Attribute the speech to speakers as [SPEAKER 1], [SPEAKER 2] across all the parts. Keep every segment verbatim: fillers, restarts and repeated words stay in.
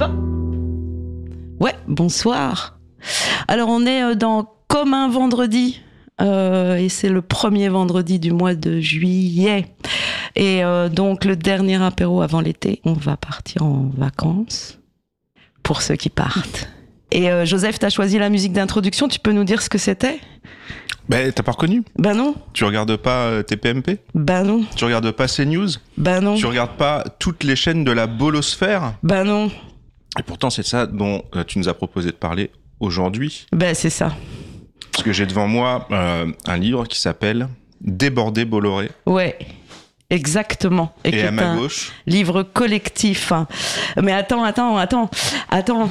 [SPEAKER 1] va ? Ouais, bonsoir. Alors on est dans Comme un vendredi, euh, et c'est le premier vendredi du mois de juillet. Et euh, donc le dernier apéro avant l'été, on va partir en vacances, pour ceux qui partent. Et euh, Joseph, t'as choisi la musique d'introduction, tu peux nous dire ce que c'était ?
[SPEAKER 2] Ben, t'as pas reconnu ?
[SPEAKER 1] Ben non.
[SPEAKER 2] Tu regardes pas euh, T P M P ?
[SPEAKER 1] Ben non.
[SPEAKER 2] Tu regardes pas CNews ?
[SPEAKER 1] Ben non.
[SPEAKER 2] Tu regardes pas toutes les chaînes de la bolosphère ?
[SPEAKER 1] Ben non.
[SPEAKER 2] Et pourtant, c'est ça dont euh, tu nous as proposé de parler aujourd'hui.
[SPEAKER 1] Ben c'est ça.
[SPEAKER 2] Parce que j'ai devant moi euh, un livre qui s'appelle Débordé Bolloré.
[SPEAKER 1] Ouais. Exactement.
[SPEAKER 2] Et, Et à ma
[SPEAKER 1] un
[SPEAKER 2] gauche,
[SPEAKER 1] livre collectif. Mais attends, attends, attends, attends.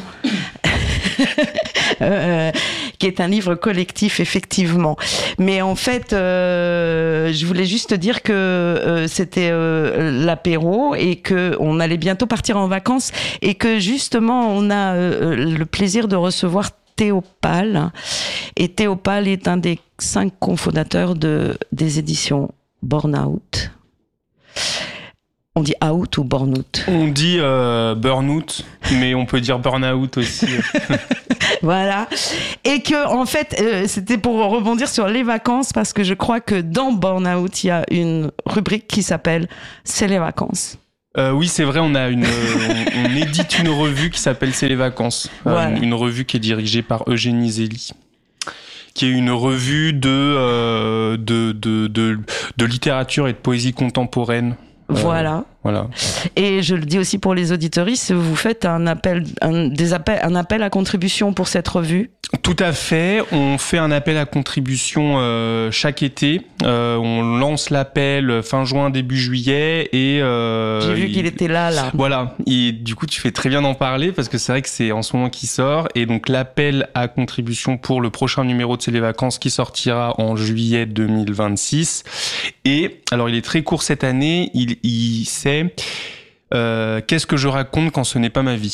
[SPEAKER 1] euh, qui est un livre collectif, effectivement. Mais en fait, euh, je voulais juste dire que euh, c'était euh, l'apéro et que on allait bientôt partir en vacances et que justement, on a euh, le plaisir de recevoir Théo Pal. Et Théo Pal est un des cinq cofondateurs de, des éditions Born Out. On dit out ou burn out ?
[SPEAKER 3] On dit euh, burn out, mais on peut dire burn out aussi.
[SPEAKER 1] Voilà. Et que, en fait, euh, c'était pour rebondir sur les vacances, parce que je crois que dans Burn Out, il y a une rubrique qui s'appelle C'est les vacances.
[SPEAKER 3] Euh, oui, c'est vrai, on a une, on, on édite une revue qui s'appelle C'est les vacances.
[SPEAKER 1] Voilà.
[SPEAKER 3] Euh, une, une revue qui est dirigée par Eugénie Zélie, qui est une revue de, euh, de, de, de, de littérature et de poésie contemporaine.
[SPEAKER 1] Voilà.
[SPEAKER 3] Euh, voilà.
[SPEAKER 1] Et je le dis aussi pour les auditeuristes, vous faites un appel, un, des appels, un appel à contribution pour cette revue.
[SPEAKER 3] Tout à fait. On fait un appel à contribution euh, chaque été. Euh, on lance l'appel fin juin, début juillet. Et euh,
[SPEAKER 1] j'ai vu
[SPEAKER 3] il...
[SPEAKER 1] qu'il était là, là.
[SPEAKER 3] Voilà. Et du coup, tu fais très bien d'en parler parce que c'est vrai que c'est en ce moment qui sort. Et donc, l'appel à contribution pour le prochain numéro de C'est les vacances qui sortira en juillet deux mille vingt-six. Et alors, il est très court cette année. Il, il c'est euh, qu'est-ce que je raconte quand ce n'est pas ma vie ?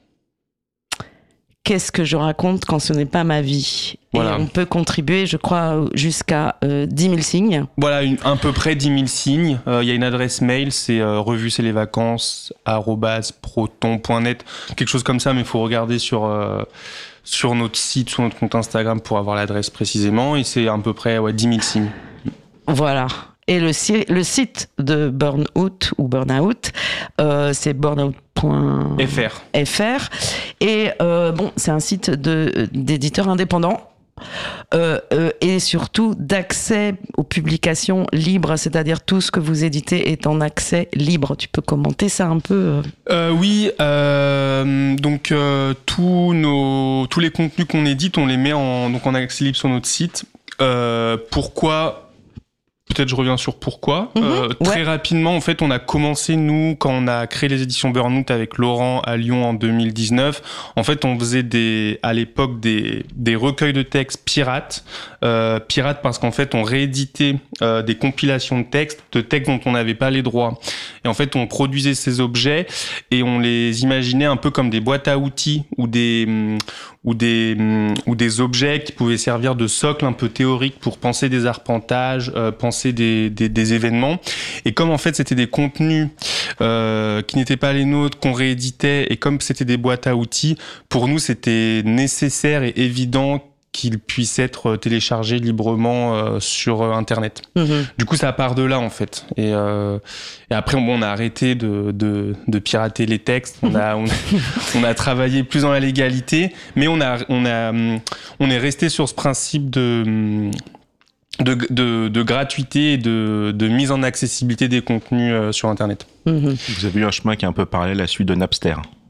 [SPEAKER 1] Qu'est-ce que je raconte quand ce n'est pas ma vie ?
[SPEAKER 3] Voilà.
[SPEAKER 1] Et on peut contribuer, je crois, jusqu'à euh, dix mille signes.
[SPEAKER 3] Voilà, une, à peu près dix mille signes. Il euh, y a une adresse mail, c'est euh, revue c'est les vacances, arobase proton point net, quelque chose comme ça, mais il faut regarder sur, euh, sur notre site, sur notre compte Instagram pour avoir l'adresse précisément. Et c'est à peu près ouais, dix mille signes.
[SPEAKER 1] Voilà. Et le, le site de Burnout ou Burnout, euh, c'est burnout point f r. Et euh, bon, c'est un site de, d'éditeurs indépendants. Euh, euh, et surtout d'accès aux publications libres, c'est-à-dire tout ce que vous éditez est en accès libre. Tu peux commenter ça un peu euh...
[SPEAKER 3] Euh, Oui, euh, donc euh, tous nos tous les contenus qu'on édite, on les met en donc en accès libre sur notre site. Euh, pourquoi ? Peut-être je reviens sur pourquoi. Mmh, euh, très ouais. rapidement, en fait, on a commencé, nous, quand on a créé les éditions Burnout avec Laurent à Lyon en deux mille dix-neuf, en fait, on faisait des, à l'époque des, des recueils de textes pirates. Euh, pirates parce qu'en fait, on rééditait euh, des compilations de textes, de textes dont on n'avait pas les droits. Et en fait, on produisait ces objets et on les imaginait un peu comme des boîtes à outils ou des, ou des, ou des objets qui pouvaient servir de socle un peu théorique pour penser des arpentages, euh, penser Des, des, des événements. Et comme en fait c'était des contenus euh, qui n'étaient pas les nôtres, qu'on rééditait, et comme c'était des boîtes à outils, pour nous c'était nécessaire et évident qu'ils puissent être téléchargés librement euh, sur Internet. Mmh. Du coup, ça part de là, en fait. Et, euh, et après, bon, on a arrêté de, de, de pirater les textes. On a, on, on a travaillé plus dans la légalité, mais on, a, on, a, on est resté sur ce principe de... De, de, de gratuité et de, de mise en accessibilité des contenus euh, sur Internet.
[SPEAKER 2] Mmh. Vous avez eu un chemin qui est un peu parallèle à celui de Napster.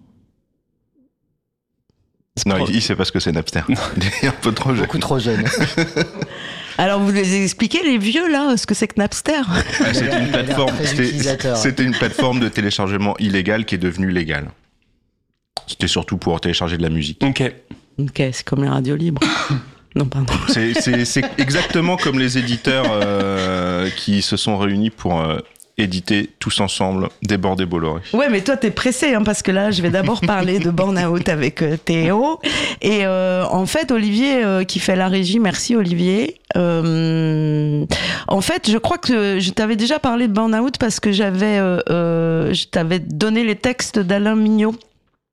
[SPEAKER 2] C'est non, il, il sait pas ce que c'est Napster. Il est un peu trop jeune.
[SPEAKER 4] Beaucoup trop jeune.
[SPEAKER 1] Alors, vous les expliquez, les vieux, là, ce que c'est que Napster ?
[SPEAKER 2] Ah, c'était, une plateforme, c'était, c'était une plateforme de téléchargement illégale qui est devenue légale. C'était surtout pour télécharger de la musique.
[SPEAKER 3] Ok.
[SPEAKER 1] Ok, c'est comme la radio libre. Non, pardon.
[SPEAKER 2] C'est, c'est, c'est exactement comme les éditeurs euh, qui se sont réunis pour euh, éditer tous ensemble Débordé Bolloré.
[SPEAKER 1] Ouais, mais toi, t'es pressé, hein, parce que là, je vais d'abord parler de Burnout avec euh, Théo. Et euh, en fait, Olivier, euh, qui fait la régie, merci Olivier. Euh, en fait, je crois que je t'avais déjà parlé de Burnout parce que j'avais, euh, euh, je t'avais donné les textes d'Alain Mignot.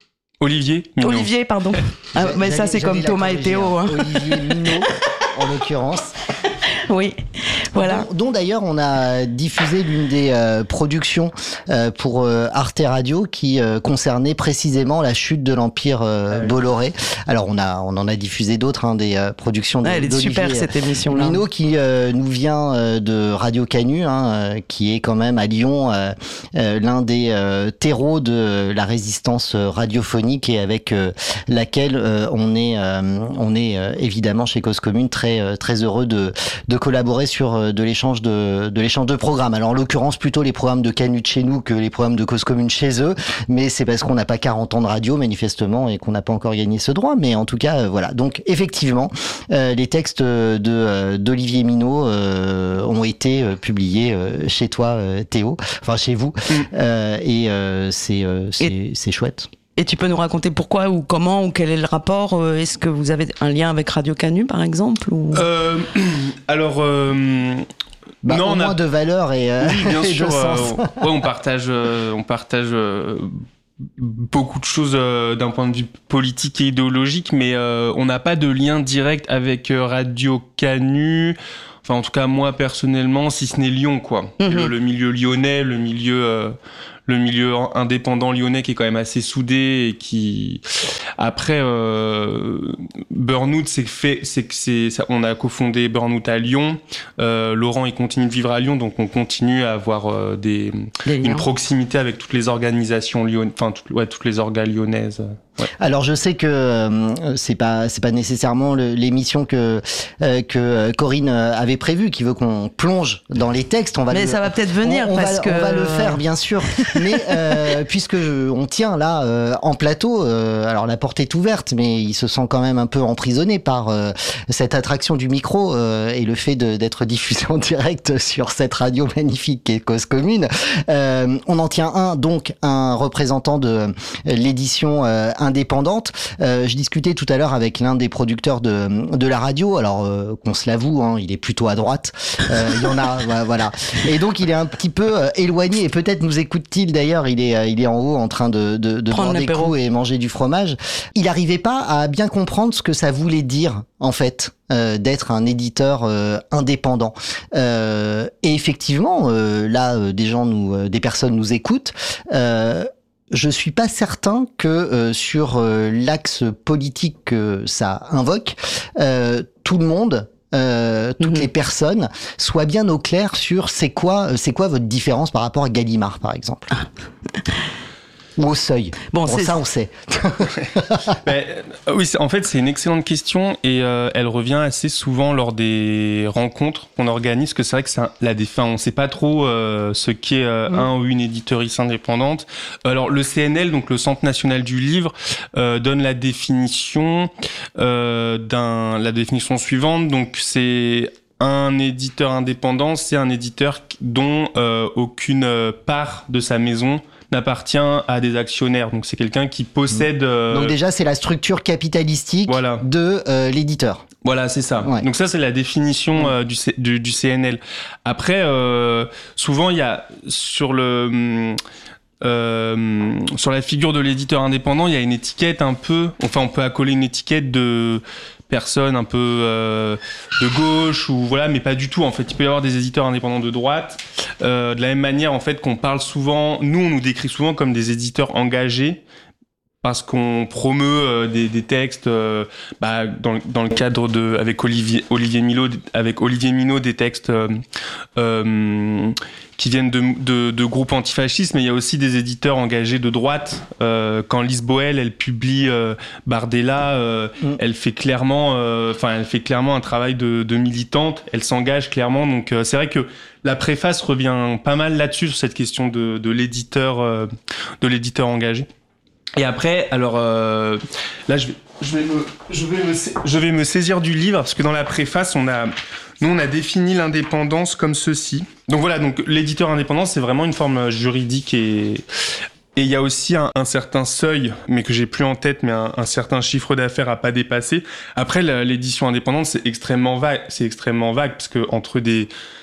[SPEAKER 3] Olivier Minot.
[SPEAKER 1] Olivier, pardon. Ah, mais ça, c'est comme Thomas et Théo. Hein.
[SPEAKER 4] Olivier Minot, en l'occurrence.
[SPEAKER 1] Oui, voilà.
[SPEAKER 4] Dont, dont d'ailleurs on a diffusé l'une des euh, productions euh, pour euh, Arte Radio qui euh, concernait précisément la chute de l'Empire euh, ah oui. Bolloré. Alors on a on en a diffusé d'autres hein, des euh, productions de,
[SPEAKER 1] ah, elle est
[SPEAKER 4] d'Olivier
[SPEAKER 1] super cette émission-là.
[SPEAKER 4] Minot qui euh, nous vient euh, de Radio Canu, hein, euh, qui est quand même à Lyon euh, euh, l'un des euh, terreaux de la résistance radiophonique et avec euh, laquelle euh, on est euh, on est euh, évidemment chez Cause Commune très euh, très heureux de de collaborer sur de l'échange de, de l'échange de programmes. Alors en l'occurrence plutôt les programmes de Canu de chez nous que les programmes de Cause Commune chez eux, mais c'est parce qu'on n'a pas quarante ans de radio manifestement et qu'on n'a pas encore gagné ce droit, mais en tout cas euh, voilà. Donc effectivement euh, les textes de euh, d'Olivier Minot euh, ont été euh, publiés euh, chez toi euh, Théo, enfin chez vous mm. euh, et euh, c'est euh, c'est, et... c'est chouette.
[SPEAKER 1] Et tu peux nous raconter pourquoi ou comment ou quel est le rapport ? Est-ce que vous avez un lien avec Radio Canu par exemple ou...
[SPEAKER 3] euh, Alors, euh,
[SPEAKER 4] bah,
[SPEAKER 3] non,
[SPEAKER 4] au
[SPEAKER 3] on
[SPEAKER 4] moins
[SPEAKER 3] a...
[SPEAKER 4] de valeur et, euh,
[SPEAKER 3] oui, bien
[SPEAKER 4] et
[SPEAKER 3] sûr,
[SPEAKER 4] de sens.
[SPEAKER 3] Euh, ouais, on partage, euh, on partage euh, beaucoup de choses euh, d'un point de vue politique et idéologique, mais euh, on n'a pas de lien direct avec euh, Radio Canu. Enfin, en tout cas, moi personnellement, si ce n'est Lyon, quoi. Mm-hmm. Le, le milieu lyonnais, le milieu. Euh, le milieu indépendant lyonnais qui est quand même assez soudé et qui après euh, Burnout c'est fait c'est que c'est ça, on a cofondé Burnout à Lyon. euh, Laurent il continue de vivre à Lyon, donc on continue à avoir euh, des, des une proximité avec toutes les organisations lyonnaises, enfin toutes ouais toutes les orgas lyonnaises. Ouais.
[SPEAKER 4] Alors je sais que euh, c'est pas c'est pas nécessairement le, l'émission que euh, que Corinne avait prévue, qui veut qu'on plonge dans les textes. On va
[SPEAKER 1] mais
[SPEAKER 4] le,
[SPEAKER 1] ça va peut-être venir
[SPEAKER 4] on, on
[SPEAKER 1] parce
[SPEAKER 4] va,
[SPEAKER 1] que
[SPEAKER 4] on va le faire bien sûr. Mais euh, puisque je, on tient là euh, en plateau, euh, alors la porte est ouverte, mais il se sent quand même un peu emprisonné par euh, cette attraction du micro euh, et le fait de, d'être diffusé en direct sur cette radio magnifique qui est Cause Commune. Euh, on en tient un, donc un représentant de l'édition euh, indépendante. Euh, je discutais tout à l'heure avec l'un des producteurs de, de la radio, alors euh, qu'on se l'avoue, hein, il est plutôt à droite. Euh, il y en a, voilà. Et donc il est un petit peu euh, éloigné, et peut-être nous écoute-t-il d'ailleurs, il est, euh, il est en haut en train de, de, de boire des coups et manger du fromage. Il n'arrivait pas à bien comprendre ce que ça voulait dire, en fait. Euh, d'être un éditeur euh, indépendant. Euh, et effectivement, euh, là, euh, des gens nous, euh, des personnes nous écoutent. Euh, Je suis pas certain que euh, sur euh, l'axe politique que ça invoque, euh, tout le monde, euh, toutes mmh. les personnes soient bien au clair sur c'est quoi, c'est quoi votre différence par rapport à Gallimard, par exemple. Ou au Seuil. Bon, bon ça, on sait.
[SPEAKER 3] Mais, euh, oui, en fait, c'est une excellente question et euh, elle revient assez souvent lors des rencontres qu'on organise, que c'est vrai que c'est un, la défense. On ne sait pas trop euh, ce qu'est euh, mmh. un ou une éditorice indépendante. Alors, le C N L, donc le Centre national du livre, euh, donne la définition euh, d'un, la définition suivante. Donc, c'est un éditeur indépendant, c'est un éditeur dont euh, aucune part de sa maison n'appartient à des actionnaires. Donc c'est quelqu'un qui possède... Euh...
[SPEAKER 4] Donc déjà c'est la structure capitalistique voilà. de euh, l'éditeur.
[SPEAKER 3] Voilà, c'est ça. Ouais. Donc ça c'est la définition euh, du, C- du, du C N L. Après, euh, souvent il y a sur le... Euh, sur la figure de l'éditeur indépendant, il y a une étiquette un peu... Enfin, on peut accoler une étiquette de... personnes un peu euh, de gauche ou voilà, mais pas du tout en fait. Il peut y avoir des éditeurs indépendants de droite. Euh, de la même manière en fait qu'on parle souvent, nous on nous décrit souvent comme des éditeurs engagés parce qu'on promeut euh, des, des textes euh, bah, dans, dans le cadre de avec Olivier Olivier Minot avec Olivier Minot des textes euh, euh, qui viennent de, de, de groupes antifascistes, mais il y a aussi des éditeurs engagés de droite. Euh, quand Lise Boel, elle publie euh, Bardella, euh, mmh. elle fait clairement, enfin, euh, elle fait clairement un travail de, de militante. Elle s'engage clairement. Donc, euh, c'est vrai que la préface revient pas mal là-dessus sur cette question de, de l'éditeur, euh, de l'éditeur engagé. Et après, alors euh, là, je vais, je vais me, je vais me, je vais me saisir du livre parce que dans la préface, on a Nous, on a défini l'indépendance comme ceci. Donc voilà, donc l'éditeur indépendant, c'est vraiment une forme juridique et et il y a aussi un, un certain seuil, mais que j'ai plus en tête, mais un, un certain chiffre d'affaires à pas dépasser. Après, la, l'édition indépendante, c'est extrêmement vague, c'est extrêmement vague parce que entre des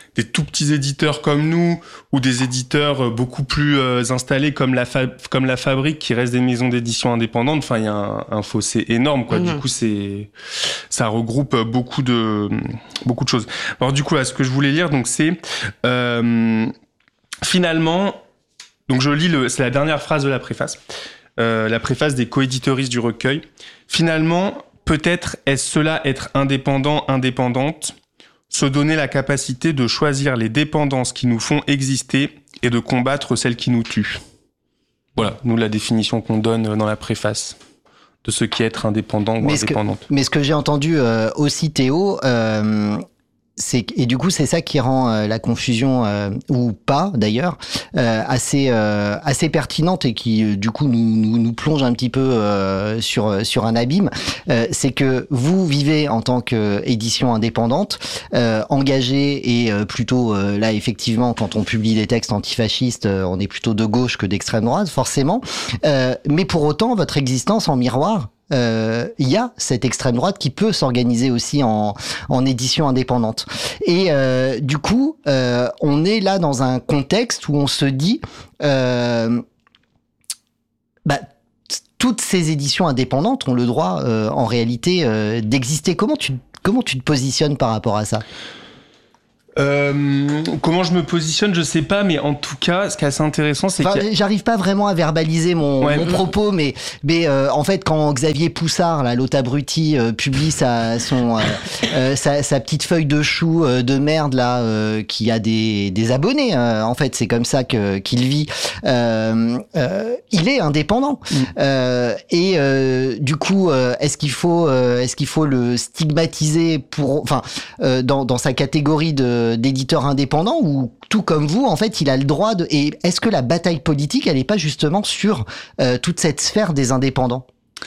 [SPEAKER 3] des tout petits éditeurs comme nous ou des éditeurs beaucoup plus euh, installés comme la fa- comme la Fabrique qui reste des maisons d'édition indépendantes. Enfin, il y a un, un fossé énorme, quoi. Mmh. Du coup, c'est ça regroupe beaucoup de beaucoup de choses. Alors du coup, là, ce que je voulais lire, donc c'est euh, finalement, donc je lis le, c'est la dernière phrase de la préface, euh, la préface des coéditeuristes du recueil. Finalement, peut-être est-ce cela être indépendant, indépendante, se donner la capacité de choisir les dépendances qui nous font exister et de combattre celles qui nous tuent. Voilà, nous, la définition qu'on donne dans la préface de ce qui est être indépendant ou
[SPEAKER 4] mais
[SPEAKER 3] indépendante.
[SPEAKER 4] Ce que, mais ce que j'ai entendu euh, aussi, Théo, euh, c'est, et du coup, c'est ça qui rend euh, la confusion, euh, ou pas d'ailleurs, euh, assez, euh, assez pertinente et qui, euh, du coup, nous, nous, nous plonge un petit peu euh, sur, sur un abîme. Euh, c'est que vous vivez en tant qu'édition indépendante, euh, engagée et euh, plutôt, euh, là, effectivement, quand on publie des textes antifascistes, euh, on est plutôt de gauche que d'extrême droite, forcément. Euh, mais pour autant, votre existence en miroir, il euh, y a cette extrême droite qui peut s'organiser aussi en, en édition indépendante. Et euh, du coup, euh, on est là dans un contexte où on se dit, euh, bah, toutes ces éditions indépendantes ont le droit, euh, en réalité, euh, d'exister. Comment tu, comment tu te positionnes par rapport à ça ?
[SPEAKER 3] Euh, comment je me positionne, je sais pas, mais en tout cas, ce qui est assez intéressant, c'est
[SPEAKER 4] enfin,
[SPEAKER 3] que
[SPEAKER 4] j'arrive pas vraiment à verbaliser mon,
[SPEAKER 3] ouais,
[SPEAKER 4] mon propos, mais mais euh, en fait, quand Xavier Poussard, là, l'autre abruti, euh, publie sa son euh, euh, sa, sa petite feuille de chou euh, de merde là, euh, qui a des des abonnés, euh, en fait, c'est comme ça que qu'il vit. Euh, euh, il est indépendant mmh. euh, et euh, du coup, euh, est-ce qu'il faut euh, est-ce qu'il faut le stigmatiser pour, enfin, euh, dans dans sa catégorie de d'éditeurs indépendants ou tout comme vous, en fait, il a le droit de... Et est-ce que la bataille politique, elle n'est pas justement sur euh, toute cette sphère des indépendants ?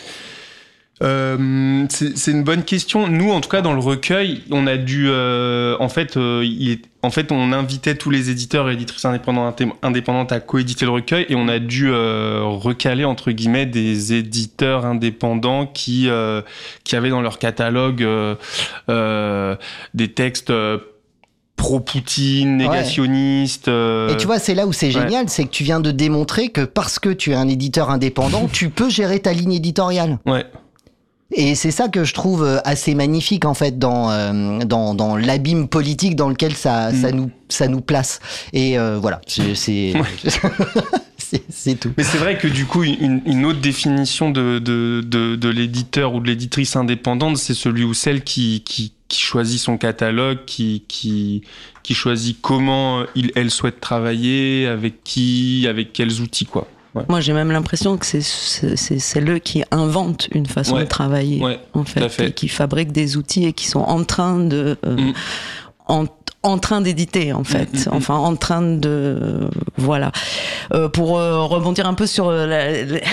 [SPEAKER 3] Euh, c'est, c'est une bonne question. Nous, en tout cas, dans le recueil, on a dû, euh, en fait, euh, il est, en fait, on invitait tous les éditeurs et éditrices indépendants, indépendantes à coéditer le recueil, et on a dû euh, recaler entre guillemets des éditeurs indépendants qui, euh, qui avaient dans leur catalogue euh, euh, des textes. Euh, pro-Poutine, négationniste.
[SPEAKER 4] Ouais.
[SPEAKER 3] Euh...
[SPEAKER 4] Et tu vois, c'est là où c'est génial, ouais. C'est que tu viens de démontrer que parce que tu es un éditeur indépendant, tu peux gérer ta ligne éditoriale.
[SPEAKER 3] Ouais.
[SPEAKER 4] Et c'est ça que je trouve assez magnifique en fait dans euh, dans dans l'abîme politique dans lequel ça mm. ça nous ça nous place. Et euh, voilà, c'est c'est, ouais. c'est c'est tout.
[SPEAKER 3] Mais c'est vrai que du coup une, une autre définition de de de, de l'éditeur ou de l'éditrice indépendante, c'est celui ou celle qui qui qui choisit son catalogue, qui qui qui choisit comment il elle souhaite travailler, avec qui, avec quels outils quoi. Ouais.
[SPEAKER 1] Moi, j'ai même l'impression que c'est c'est c'est, c'est eux qui inventent une façon
[SPEAKER 3] ouais.
[SPEAKER 1] de travailler,
[SPEAKER 3] ouais,
[SPEAKER 1] en fait,
[SPEAKER 3] fait.
[SPEAKER 1] Et qui fabriquent des outils et qui sont en train de euh, mm. en en train d'éditer, en fait, mm-hmm. enfin en train de euh, voilà. Euh, pour euh, rebondir un peu sur euh, la, la...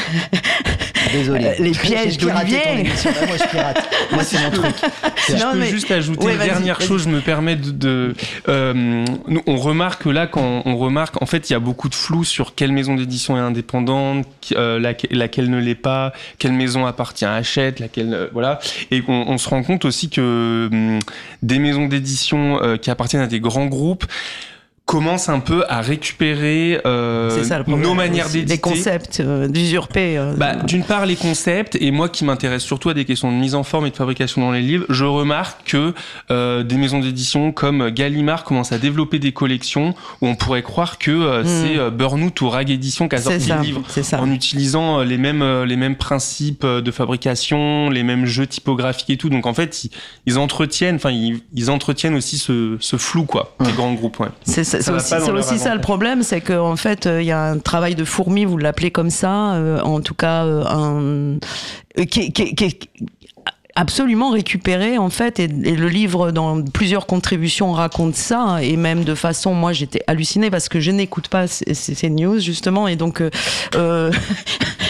[SPEAKER 4] Désolé.
[SPEAKER 1] Les pièges d'Olivier.
[SPEAKER 4] Bah, moi, je pirate. Moi, c'est mon truc.
[SPEAKER 3] Si non, je peux mais... juste ajouter ouais, une dernière vas-y. chose, je me permets de... de euh, nous, on remarque là, quand on remarque, en fait, il y a beaucoup de flou sur quelle maison d'édition est indépendante, euh, laquelle, laquelle ne l'est pas, quelle maison appartient à Hachette, laquelle... Euh, voilà. Et on, on se rend compte aussi que euh, des maisons d'édition euh, qui appartiennent à des grands groupes commence un peu à récupérer euh,
[SPEAKER 1] ça,
[SPEAKER 3] nos manières d'éditer.
[SPEAKER 1] Les concepts, euh, d'usurper. Euh,
[SPEAKER 3] bah, d'une part, les concepts, et moi qui m'intéresse surtout à des questions de mise en forme et de fabrication dans les livres, je remarque que euh, des maisons d'édition comme Gallimard commencent à développer des collections où on pourrait croire que euh, mm. c'est euh, Burnout ou Rag Édition qui a sorti des livres en utilisant les mêmes, euh, les mêmes principes de fabrication, les mêmes jeux typographiques et tout. Donc en fait, ils, ils entretiennent, enfin, ils, ils entretiennent aussi ce, ce flou, quoi, mm. les grands groupes. Ouais.
[SPEAKER 1] C'est ça. C'est aussi, c'est aussi ça le problème, c'est qu'en fait, il euh, y a un travail de fourmi, vous l'appelez comme ça, euh, en tout cas, euh, un, euh, qui, qui, qui est absolument récupéré, en fait, et, et le livre, dans plusieurs contributions, raconte ça, et même de façon, moi, j'étais hallucinée parce que je n'écoute pas ces, ces news, justement, et donc, euh,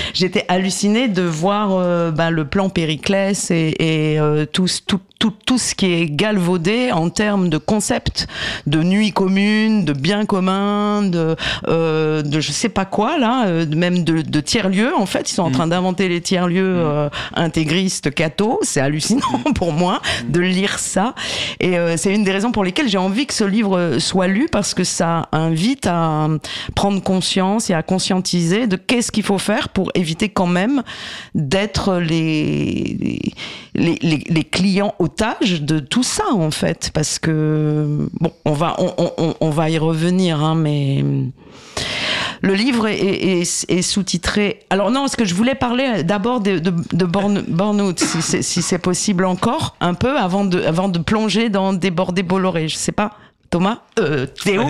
[SPEAKER 1] j'étais hallucinée de voir euh, ben, le plan Périclès et, et euh, tout, tout, tout, tout ce qui est galvaudé en termes de concept, de nuit commune, de bien commun, de, euh, de je sais pas quoi, là, euh, même de, de tiers-lieux. En fait, ils sont en train d'inventer les tiers-lieux euh, intégristes, cathos. C'est hallucinant pour moi de lire ça. Et euh, c'est une des raisons pour lesquelles j'ai envie que ce livre soit lu, parce que ça invite à prendre conscience et à conscientiser de qu'est-ce qu'il faut faire pour éviter quand même d'être les, les, les, les clients otages de tout ça, en fait. Parce que, bon, on va, on, on, on va y revenir, hein, mais... Le livre est, est, est sous-titré. Alors non, ce que je voulais parler d'abord de, de, de Burn, Burnout, si c'est, si c'est possible encore, un peu, avant de, avant de plonger dans Débordé Bolloré. Je sais pas. Thomas, euh, Théo.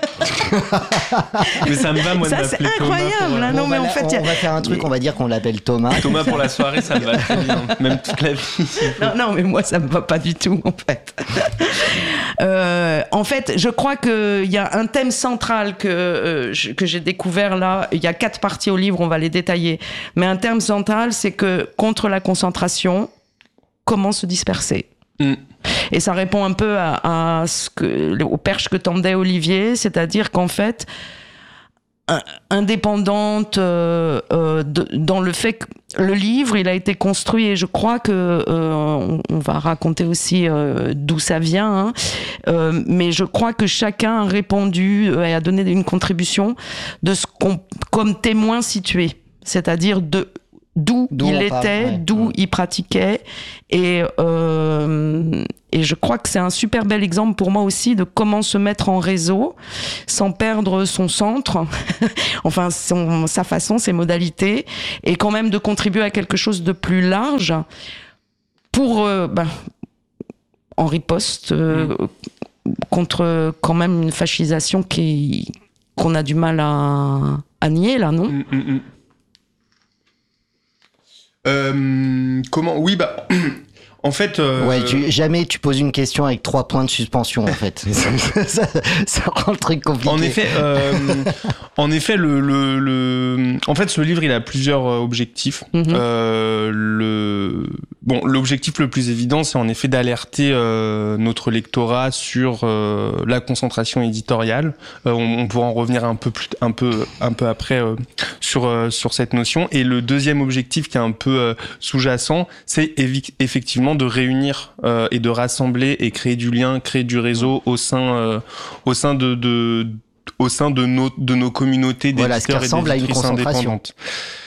[SPEAKER 3] Mais ça me va, moi,
[SPEAKER 1] ça,
[SPEAKER 3] de m'appeler
[SPEAKER 1] c'est incroyable.
[SPEAKER 3] Thomas.
[SPEAKER 1] Hein,
[SPEAKER 4] bon,
[SPEAKER 1] non, mais en fait,
[SPEAKER 4] on,
[SPEAKER 1] y a...
[SPEAKER 4] on va faire un truc, on va dire qu'on l'appelle Thomas.
[SPEAKER 3] Thomas pour la soirée, ça me va très bien, même toute la vie.
[SPEAKER 1] Non, non, mais moi, ça me va pas du tout, en fait. euh, en fait, je crois qu'il y a un thème central que, euh, je, que j'ai découvert là. Il y a quatre parties au livre, on va les détailler. Mais un thème central, c'est que contre la concentration, comment se disperser ? Mm. Et ça répond un peu à, à ce que, aux perches que tendait Olivier, c'est-à-dire qu'en fait, indépendante euh, euh, de, dans le fait que le livre, il a été construit, et je crois que euh, on, on va raconter aussi euh, d'où ça vient, hein, euh, mais je crois que chacun a répondu et a donné une contribution de ce qu'on, comme témoin situé, c'est-à-dire de d'où, d'où il était, parle, ouais. d'où il pratiquait, et euh, et je crois que c'est un super bel exemple pour moi aussi de comment se mettre en réseau sans perdre son centre, enfin son, sa façon, ses modalités, et quand même de contribuer à quelque chose de plus large pour euh, ben, en riposte euh, mmh. contre quand même une fascisation qui qu'on a du mal à, à nier là, non?
[SPEAKER 3] mmh, mmh. Euh, comment oui bah en fait euh...
[SPEAKER 4] ouais tu, jamais tu poses une question avec trois points de suspension en fait. ça, ça, ça rend le truc compliqué.
[SPEAKER 3] En effet euh, en effet le, le, le en fait ce livre il a plusieurs objectifs. Mm-hmm. euh, le bon l'objectif le plus évident c'est en effet d'alerter euh, notre lectorat sur euh, la concentration éditoriale. euh, on, on pourra en revenir un peu plus un peu un peu après euh, sur euh, sur cette notion. Et le deuxième objectif qui est un peu euh, sous-jacent, c'est évi- effectivement de réunir euh, et de rassembler et créer du lien, créer du réseau au sein euh, au sein de, de au sein de nos de nos communautés d'éditeurs, voilà, ce qui ressemble et d'éditrices à une indépendantes.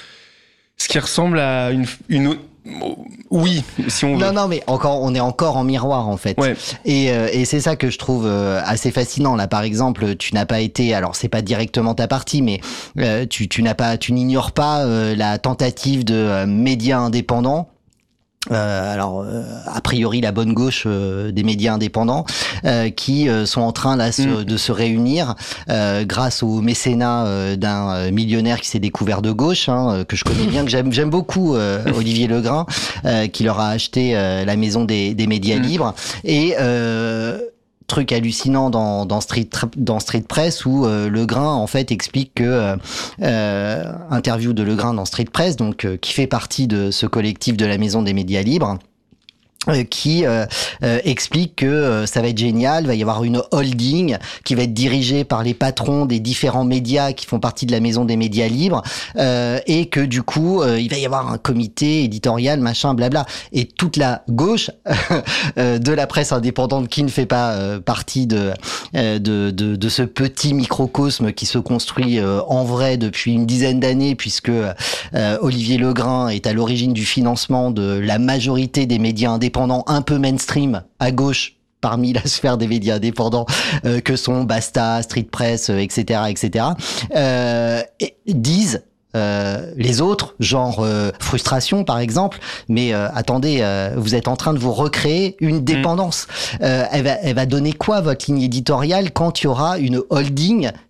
[SPEAKER 3] Ce qui ressemble à une une oui, si on veut.
[SPEAKER 4] Non, non, mais encore, on est encore en miroir en fait.
[SPEAKER 3] Ouais.
[SPEAKER 4] Et, euh, et c'est ça que je trouve euh, assez fascinant. Là, par exemple, tu n'as pas été, alors c'est pas directement ta partie, mais euh, tu, tu n'as pas, tu n'ignores pas euh, la tentative de euh, médias indépendants. Euh, alors, euh, a priori, la bonne gauche euh, des médias indépendants euh, qui euh, sont en train là, se, mmh. de se réunir euh, grâce au mécénat euh, d'un euh, millionnaire qui s'est découvert de gauche, hein, que je connais bien, que j'aime, j'aime beaucoup, euh, Olivier Legrain, euh, qui leur a acheté euh, la maison des, des médias mmh. libres. Et euh, truc hallucinant dans, dans Street dans Street Press où euh, Legrain en fait explique que euh, interview de Legrain dans Street Press, donc euh, qui fait partie de ce collectif de la Maison des médias libres, euh, qui euh, euh, explique que euh, ça va être génial, il va y avoir une holding qui va être dirigée par les patrons des différents médias qui font partie de la Maison des médias libres, euh, et que du coup euh, il va y avoir un comité éditorial machin blabla, et toute la gauche euh, de la presse indépendante qui ne fait pas euh, partie de, euh, de de de ce petit microcosme qui se construit euh, en vrai depuis une dizaine d'années, puisque euh, Olivier Legrain est à l'origine du financement de la majorité des médias indépendants un peu mainstream à gauche parmi la sphère des médias indépendants euh, que sont Basta, Street Press, euh, et cetera, et cetera, euh, et disent euh, les autres, genre euh, Frustration par exemple, mais euh, attendez, euh, vous êtes en train de vous recréer une dépendance. Mmh. Euh, elle va, elle va donner quoi votre ligne éditoriale quand il y aura une holding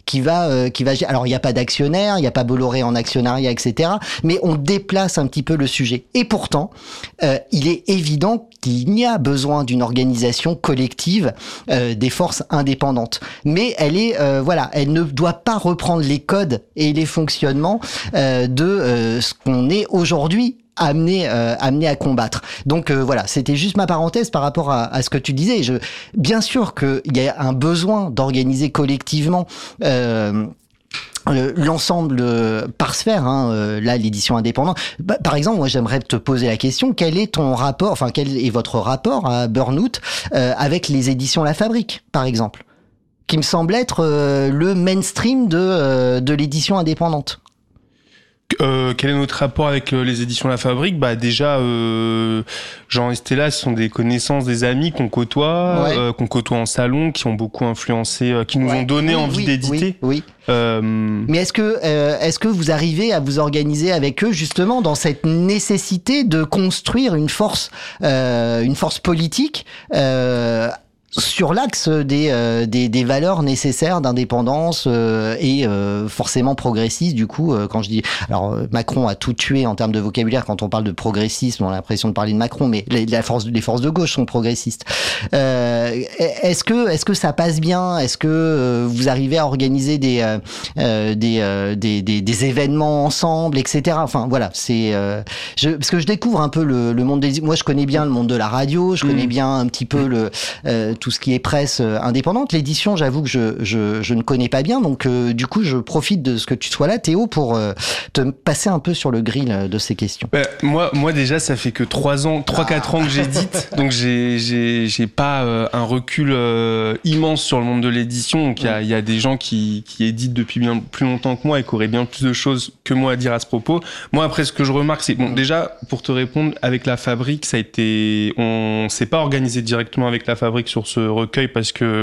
[SPEAKER 4] qui va euh, qui va alors il y a pas d'actionnaire, il y a pas Bolloré en actionnariat, et cetera, mais on déplace un petit peu le sujet. Et pourtant euh, il est évident qu'il y a besoin d'une organisation collective euh, des forces indépendantes, mais elle est euh, voilà elle ne doit pas reprendre les codes et les fonctionnements euh, de euh, ce qu'on est aujourd'hui amené euh, amené à combattre. Donc euh, voilà, c'était juste ma parenthèse par rapport à, à ce que tu disais. Je, bien sûr qu'il y a un besoin d'organiser collectivement euh, l'ensemble euh, par sphère, hein, euh, là l'édition indépendante. Bah, par exemple, moi j'aimerais te poser la question, quel est ton rapport, enfin quel est votre rapport à Burnout euh, avec les éditions La Fabrique, par exemple, qui me semble être euh, le mainstream de, euh, de l'édition indépendante.
[SPEAKER 3] Euh, quel est notre rapport avec euh, les éditions La Fabrique? Bah déjà, euh, Jean et Stella, ce sont des connaissances, des amis qu'on côtoie, ouais. euh, qu'on côtoie en salon, qui ont beaucoup influencé, euh, qui nous ouais. ont donné oui, envie
[SPEAKER 4] oui,
[SPEAKER 3] d'éditer.
[SPEAKER 4] Oui. oui.
[SPEAKER 3] Euh...
[SPEAKER 4] Mais est-ce que euh, est-ce que vous arrivez à vous organiser avec eux justement dans cette nécessité de construire une force, euh, une force politique? Euh, sur l'axe des, euh, des des valeurs nécessaires d'indépendance euh, et euh, forcément progressistes. Du coup, euh, quand je dis, alors Macron a tout tué en termes de vocabulaire. Quand on parle de progressisme, on a l'impression de parler de Macron, mais les, la force, les forces de gauche sont progressistes. Euh, est-ce que est-ce que ça passe bien? Est-ce que euh, vous arrivez à organiser des euh, des, euh, des des des événements ensemble, et cetera. Enfin voilà, c'est euh, je, parce que je découvre un peu le, le monde des. Moi, je connais bien le monde de la radio. Je connais mmh. bien un petit peu le euh, tout ce qui est presse indépendante. L'édition, j'avoue que je, je, je ne connais pas bien, donc euh, du coup, je profite de ce que tu sois là, Théo, pour euh, te passer un peu sur le grill de ces questions.
[SPEAKER 3] Bah, moi, moi déjà, ça fait que trois ans, trois ah. quatre ans que j'édite, donc j'ai, j'ai, j'ai pas euh, un recul euh, immense sur le monde de l'édition. Donc il y a, il y a des gens qui, qui éditent depuis bien plus longtemps que moi et qui auraient bien plus de choses que moi à dire à ce propos. Moi, après, ce que je remarque, c'est bon, déjà, pour te répondre, avec La Fabrique, ça a été, on s'est pas organisé directement avec La Fabrique sur ce recueil parce que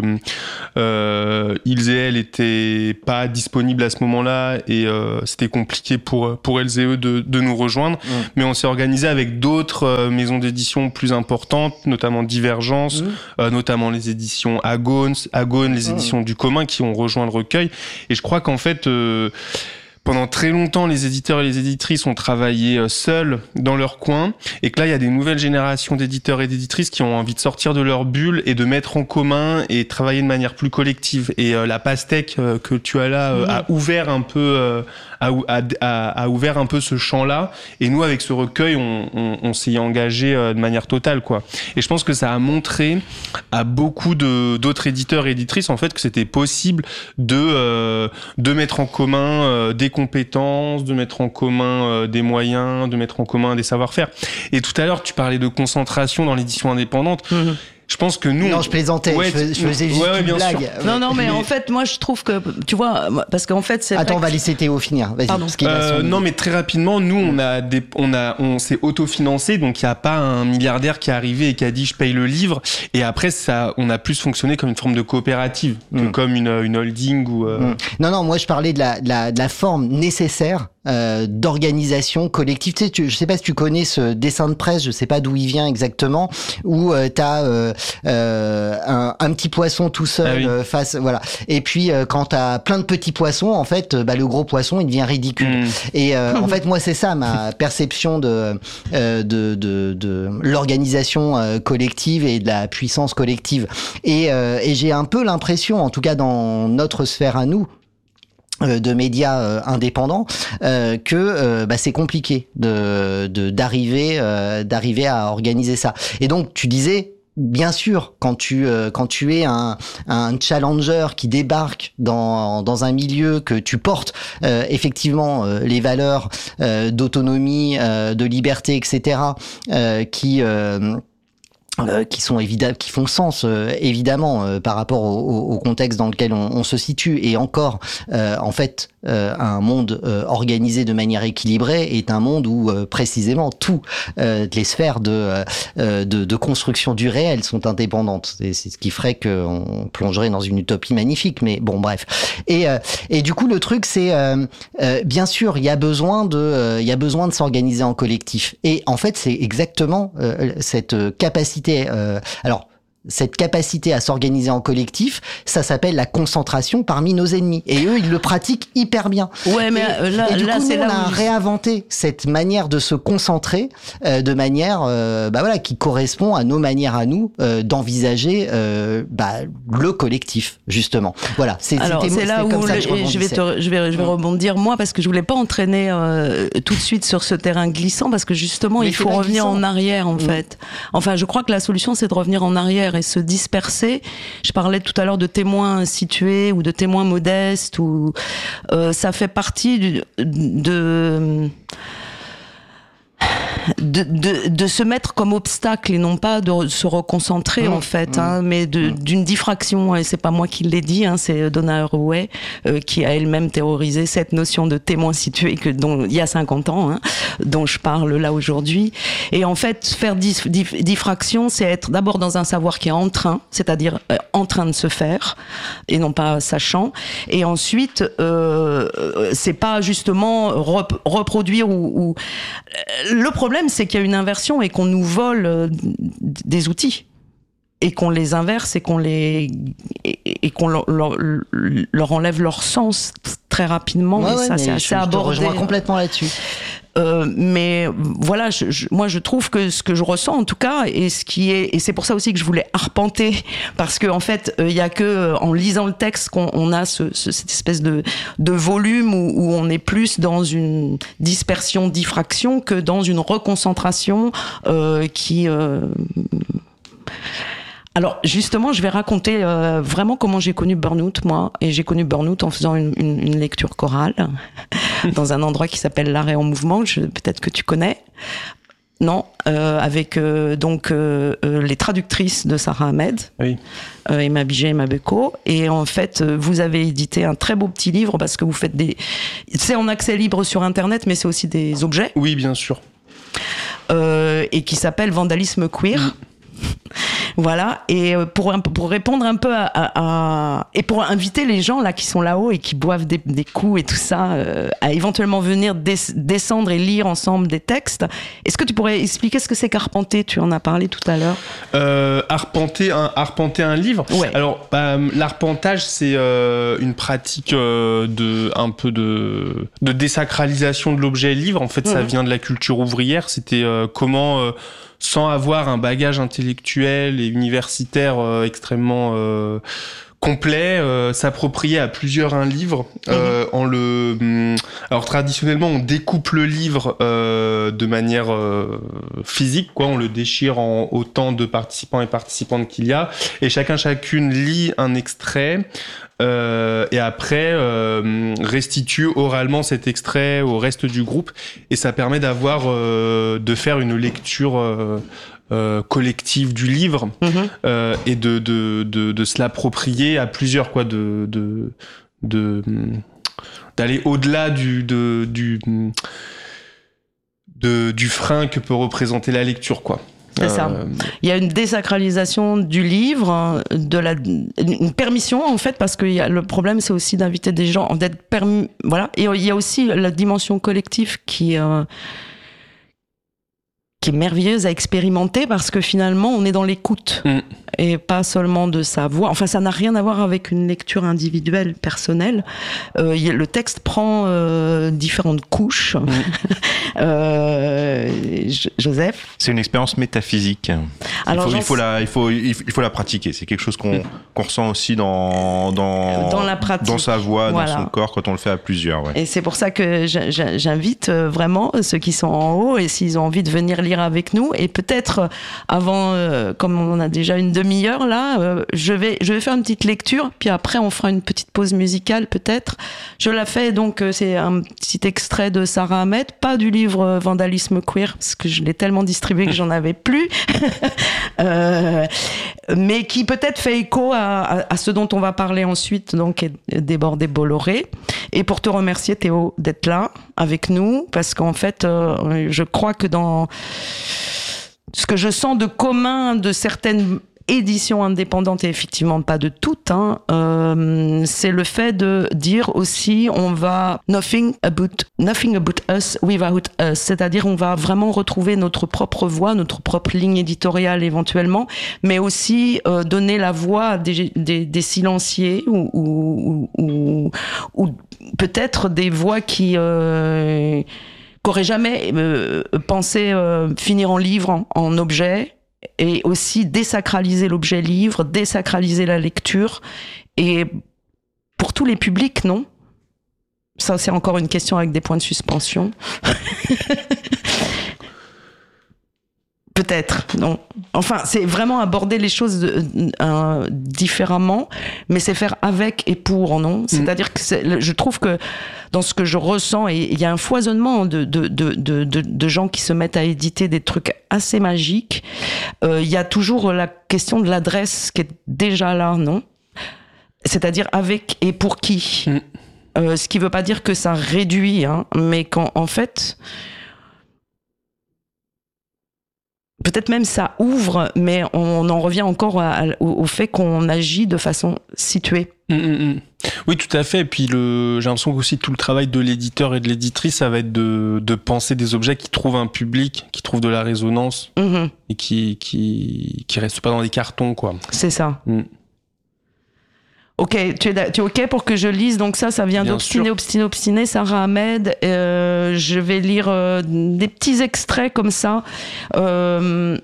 [SPEAKER 3] euh, ils et elles étaient pas disponibles à ce moment-là et euh, c'était compliqué pour pour elles et eux de, de nous rejoindre. Mmh. Mais on s'est organisé avec d'autres euh, maisons d'édition plus importantes, notamment Divergence, mmh. euh, notamment les éditions Agone, Agone, les éditions mmh. du commun qui ont rejoint le recueil. Et je crois qu'en fait euh, pendant très longtemps, les éditeurs et les éditrices ont travaillé seuls dans leur coin et que là, il y a des nouvelles générations d'éditeurs et d'éditrices qui ont envie de sortir de leur bulle et de mettre en commun et travailler de manière plus collective. Et euh, la pastèque euh, que tu as là euh, mmh. a ouvert un peu euh, a, a, a ouvert un peu ce champ-là. Et nous, avec ce recueil, on, on, on s'y est engagé euh, de manière totale, quoi. Et je pense que ça a montré à beaucoup de d'autres éditeurs et éditrices en fait que c'était possible de euh, de mettre en commun euh, des compétences, de mettre en commun euh, des moyens, de mettre en commun des savoir-faire. Et tout à l'heure, tu parlais de concentration dans l'édition indépendante. Mmh. Je pense que nous...
[SPEAKER 4] Non, je plaisantais, ouais, je, je faisais juste ouais, ouais, une blague. Sûr.
[SPEAKER 1] Non, non, mais, mais en fait, moi, je trouve que, tu vois, parce qu'en fait, c'est...
[SPEAKER 4] Attends, on va laisser Théo finir. Vas-y.
[SPEAKER 1] Pardon.
[SPEAKER 4] Parce qu'il
[SPEAKER 3] euh,
[SPEAKER 4] a son...
[SPEAKER 3] Non, mais très rapidement, nous, on a des, on a, on s'est autofinancé, donc il n'y a pas un milliardaire qui est arrivé et qui a dit, je paye le livre. Et après, ça, on a plus fonctionné comme une forme de coopérative, mm. que comme une, une holding ou... Euh...
[SPEAKER 4] Mm. Non, non, moi, je parlais de la, de la, de la forme nécessaire Euh, d'organisation collective. Tu sais, tu, je sais pas si tu connais ce dessin de presse, je sais pas d'où il vient exactement, où euh, t'as euh, euh, un, un petit poisson tout seul ah oui. euh, face, voilà. Et puis euh, quand t'as plein de petits poissons, en fait, bah, le gros poisson il devient ridicule. Mmh. Et euh, en fait, moi c'est ça ma perception de euh, de, de de l'organisation euh, collective et de la puissance collective. Et euh, et j'ai un peu l'impression, en tout cas dans notre sphère à nous, de médias euh, indépendants euh, que euh, bah, c'est compliqué de, de d'arriver euh, d'arriver à organiser ça. Et donc tu disais bien sûr quand tu euh, quand tu es un un challenger qui débarque dans dans un milieu que tu portes euh, effectivement euh, les valeurs euh, d'autonomie, euh, de liberté, et cetera euh, qui euh, Euh, qui sont évidemment, qui font sens euh, évidemment euh, par rapport au, au contexte dans lequel on, on se situe. Et encore, euh, en fait, euh, un monde euh, organisé de manière équilibrée est un monde où euh, précisément tout euh, les sphères de, euh, de de construction du réel sont indépendantes. C'est, c'est ce qui ferait qu'on plongerait dans une utopie magnifique. Mais bon, bref. Et euh, et du coup, le truc, c'est euh, euh, bien sûr, il y a besoin de euh, il y a besoin de s'organiser en collectif. Et en fait, c'est exactement euh, cette capacité. Euh, alors, cette capacité à s'organiser en collectif, ça s'appelle la concentration parmi nos ennemis. Et eux, ils le pratiquent hyper bien.
[SPEAKER 1] Ouais, mais
[SPEAKER 4] et,
[SPEAKER 1] là,
[SPEAKER 4] et du
[SPEAKER 1] là,
[SPEAKER 4] coup,
[SPEAKER 1] c'est
[SPEAKER 4] nous, on
[SPEAKER 1] là
[SPEAKER 4] a
[SPEAKER 1] où je...
[SPEAKER 4] réinventé cette manière de se concentrer euh, de manière, euh, bah voilà, qui correspond à nos manières à nous euh, d'envisager euh, bah, le collectif, justement. Voilà. C'est,
[SPEAKER 1] Alors,
[SPEAKER 4] c'était,
[SPEAKER 1] c'est là
[SPEAKER 4] c'était
[SPEAKER 1] où
[SPEAKER 4] comme ça
[SPEAKER 1] le,
[SPEAKER 4] que je
[SPEAKER 1] je vais te, je vais, je vais rebondir moi parce que je voulais pas entraîner euh, tout de suite sur ce terrain glissant parce que justement,
[SPEAKER 4] mais
[SPEAKER 1] il faut revenir
[SPEAKER 4] glissant.
[SPEAKER 1] en arrière en mmh. fait. Enfin, je crois que la solution, c'est de revenir en arrière et se disperser. Je parlais tout à l'heure de témoins situés ou de témoins modestes, ou euh, ça fait partie du, de De, de, de se mettre comme obstacle et non pas de se reconcentrer mmh, en fait, mmh, hein, mais de, mmh. d'une diffraction, et c'est pas moi qui l'ai dit, hein, c'est Donna Haraway euh, qui a elle-même théorisé cette notion de témoin situé que, dont, il y a cinquante ans, hein, dont je parle là aujourd'hui. Et en fait, faire dif, dif, diffraction, c'est être d'abord dans un savoir qui est en train, c'est-à-dire euh, en train de se faire, et non pas sachant. Et ensuite, euh, c'est pas justement rep, reproduire ou, ou... Le problème, c'est qu'il y a une inversion et qu'on nous vole des outils et qu'on les inverse et qu'on les et, et qu'on leur, leur, leur enlève leur sens très rapidement.
[SPEAKER 4] Ouais,
[SPEAKER 1] et
[SPEAKER 4] ouais,
[SPEAKER 1] ça, c'est assez abordé.
[SPEAKER 4] Je te rejoins complètement là-dessus.
[SPEAKER 1] Euh, mais voilà, je, je, moi je trouve que ce que je ressens en tout cas, et ce qui est, et c'est pour ça aussi que je voulais arpenter, parce que en fait, il euh, y a que en lisant le texte qu'on on a ce, ce, cette espèce de, de volume où, où on est plus dans une dispersion, diffraction que dans une reconcentration euh, qui. Euh, Alors justement, je vais raconter euh, vraiment comment j'ai connu Burnout, moi. Et j'ai connu Burnout en faisant une, une, une lecture chorale dans un endroit qui s'appelle l'Arrêt en mouvement, je, peut-être que tu connais. Non, euh, avec euh, donc euh, euh, les traductrices de Sarah Ahmed,
[SPEAKER 3] oui.
[SPEAKER 1] euh, Emma Biget et Emma Beko. Et en fait, vous avez édité un très beau petit livre parce que vous faites des... C'est en accès libre sur Internet, mais c'est aussi des objets.
[SPEAKER 3] Oui, bien sûr.
[SPEAKER 1] Euh, et qui s'appelle Vandalisme queer. Mmh. Voilà, et pour, pour répondre un peu à, à, à... et pour inviter les gens là qui sont là-haut et qui boivent des, des coups et tout ça, euh, à éventuellement venir des, descendre et lire ensemble des textes, est-ce que tu pourrais expliquer ce que c'est qu'arpenter ? Tu en as parlé tout à l'heure.
[SPEAKER 3] Euh, arpenter, un, arpenter un livre ?
[SPEAKER 1] Ouais.
[SPEAKER 3] Alors, bah, l'arpentage, c'est euh, une pratique euh, de, un peu de, de désacralisation de l'objet livre. En fait, mmh. ça vient de la culture ouvrière. C'était euh, comment... Euh, sans avoir un bagage intellectuel et universitaire euh, extrêmement euh, complet, euh, s'approprier à plusieurs un livre euh, mmh. en le. Hum, alors traditionnellement, on découpe le livre euh, de manière euh, physique, quoi. On le déchire en autant de participants et participantes qu'il y a, et chacun chacune lit un extrait. Euh, et après euh, restitue oralement cet extrait au reste du groupe, et ça permet d'avoir euh, de faire une lecture euh, euh, collective du livre, mmh. euh, et de de de de se l'approprier à plusieurs, quoi, de de de d'aller au-delà du de du de du frein que peut représenter la lecture, quoi.
[SPEAKER 1] C'est ça. Euh... Il y a une désacralisation du livre, de la, une permission en fait, parce que y a, le problème c'est aussi d'inviter des gens, d'être permis, voilà. Et il y a aussi la dimension collective qui euh, qui est merveilleuse à expérimenter, parce que finalement on est dans l'écoute mmh. et pas seulement de sa voix. Enfin, ça n'a rien à voir avec une lecture individuelle, personnelle. Euh, y a, le texte prend euh, différentes couches. Mmh. euh, Joseph ?
[SPEAKER 2] C'est une expérience métaphysique. Alors, il, faut, il, faut la, il, faut, il faut la pratiquer. C'est quelque chose qu'on, mmh. qu'on ressent aussi dans, dans,
[SPEAKER 1] dans, la pratique.
[SPEAKER 2] dans sa voix,
[SPEAKER 1] voilà.
[SPEAKER 2] dans son corps, quand on le fait à plusieurs. Ouais.
[SPEAKER 1] Et c'est pour ça que j'invite vraiment ceux qui sont en haut, et s'ils ont envie de venir lire avec nous, et peut-être avant, euh, comme on a déjà une demi-heure là, euh, je vais je vais faire une petite lecture, puis après on fera une petite pause musicale peut-être. Je la fais donc, euh, c'est un petit extrait de Sarah Ahmed, pas du livre euh, Vandalisme queer, parce que je l'ai tellement distribué que j'en avais plus, euh, mais qui peut-être fait écho à, à, à ce dont on va parler ensuite, donc Débordé Bolloré. Et pour te remercier, Théo, d'être là avec nous, parce qu'en fait, euh, je crois que dans ce que je sens de commun de certaines édition indépendante et effectivement pas de toutes, hein, euh, c'est le fait de dire aussi on va nothing about nothing about us without us, c'est-à-dire on va vraiment retrouver notre propre voix, notre propre ligne éditoriale éventuellement, mais aussi euh, donner la voix à des, des, des silenciés ou, ou, ou, ou peut-être des voix qui euh, qu'auraient jamais euh, pensé euh, finir en livre, en, en objet. Et aussi désacraliser l'objet livre, désacraliser la lecture. Et pour tous les publics, non ? Ça, c'est encore une question avec des points de suspension. Peut-être, non. Enfin, c'est vraiment aborder les choses de, euh, différemment, mais c'est faire avec et pour, non ? C'est-à-dire que c'est, je trouve que dans ce que je ressens, et il y a un foisonnement de, de, de, de, de, de gens qui se mettent à éditer des trucs assez magiques. Euh, il y a toujours la question de l'adresse qui est déjà là, non ? C'est-à-dire avec et pour qui ? Mm. Euh, ce qui ne veut pas dire que ça réduit, hein, mais qu'en en fait... Peut-être même ça ouvre, mais on en revient encore à, à, au, au fait qu'on agit de façon située.
[SPEAKER 3] Mmh, mmh. Oui, tout à fait. Et puis le, j'ai l'impression qu'aussi tout le travail de l'éditeur et de l'éditrice, ça va être de, de penser des objets qui trouvent un public, qui trouvent de la résonance mmh. et qui qui qui restent pas dans des cartons, quoi.
[SPEAKER 1] C'est ça. Mmh. Ok, tu es, tu es ok pour que je lise? Donc ça, ça vient Bien d'Obstiné, sûr. Obstiné, Obstiné, Sarah Ahmed. Euh, je vais lire euh, des petits extraits comme ça. Euh,